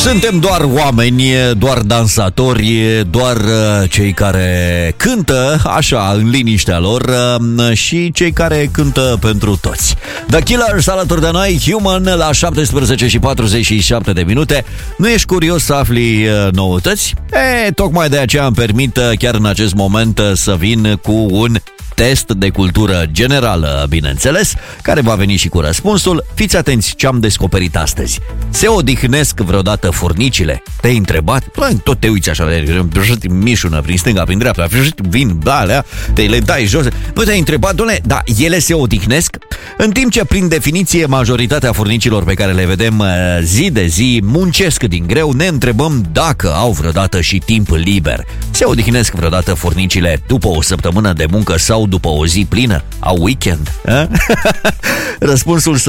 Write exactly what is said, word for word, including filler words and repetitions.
Suntem doar oameni, doar dansatori, doar cei care cântă așa în liniștea lor și cei care cântă pentru toți. The Killers alături de noi, Human, la șaptesprezece și patruzeci și șapte de minute. Nu ești curios să afli noutăți? E, tocmai de aceea îmi permit chiar în acest moment să vin cu un test de cultură generală, bineînțeles, care va veni și cu răspunsul. Fiți atenți ce am descoperit astăzi. Se odihnesc vreodată furnicile? Te-ai întrebat? Tot te uiți așa, mișună prin stânga, prin dreapta, vin balea, te le dai jos. Nu te-ai întrebat, doamne, dar ele se odihnesc? În timp ce, prin definiție, majoritatea furnicilor pe care le vedem zi de zi muncesc din greu, ne întrebăm dacă au vreodată și timp liber. Se odihnesc vreodată furnicile după o săptămână de muncă sau după o zi plină? Au weekend? Răspunsul